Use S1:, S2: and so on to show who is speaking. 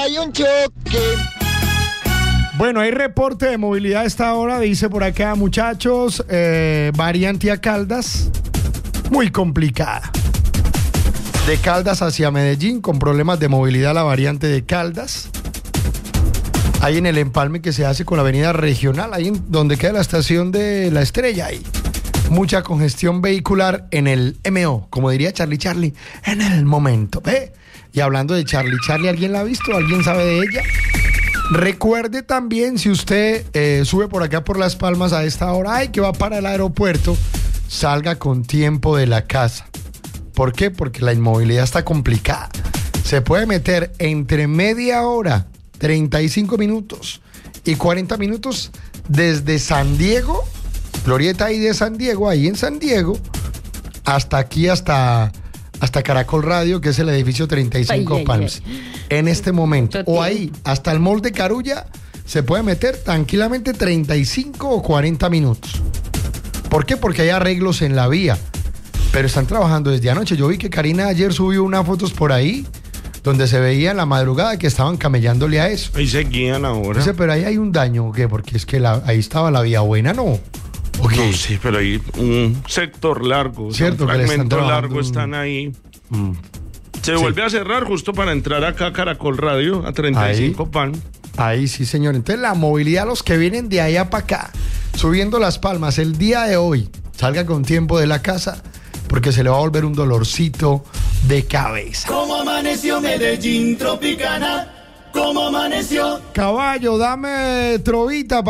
S1: Hay un choque.
S2: Bueno, hay reporte de movilidad a esta hora, dice por acá, muchachos, variante a Caldas, muy complicada. De Caldas hacia Medellín, con problemas de movilidad la variante de Caldas. Ahí en el empalme que se hace con la avenida regional, ahí en donde queda la estación de La Estrella, ahí. Mucha congestión vehicular en el MO, como diría Charlie, en el momento, ¿ve? Y hablando de Charlie, ¿alguien la ha visto? ¿Alguien sabe de ella? Recuerde también, si usted sube por acá por Las Palmas a esta hora, ay, que va para el aeropuerto, salga con tiempo de la casa. ¿Por qué? Porque la inmovilidad está complicada. Se puede meter entre media hora, 35 minutos y 40 minutos desde San Diego, Glorieta ahí de San Diego, ahí en San Diego, hasta aquí, hasta Caracol Radio, que es el edificio 35 Palms. En este momento, o ahí, hasta el mall de Carulla, se puede meter tranquilamente 35 o 40 minutos. ¿Por qué? Porque hay arreglos en la vía, pero están trabajando desde anoche. Yo vi que Karina ayer subió unas fotos por ahí, donde se veía en la madrugada que estaban camellándole a eso.
S3: Ahí seguían ahora.
S2: Dice, pero ahí hay un daño, ¿o qué? Porque es que ahí estaba la vía buena, ¿no?
S3: Okay. No, sí, pero hay un sector largo,
S2: cierto,
S3: un fragmento largo están ahí. Se vuelve a cerrar justo para entrar acá a Caracol Radio, a 35 Pan.
S2: Ahí sí, señor. Entonces la movilidad, los que vienen de allá para acá, subiendo Las Palmas el día de hoy, salga con tiempo de la casa, porque se le va a volver un dolorcito de cabeza.
S4: ¿Cómo amaneció Medellín Tropicana? ¿Cómo amaneció?
S2: Caballo, dame trovita.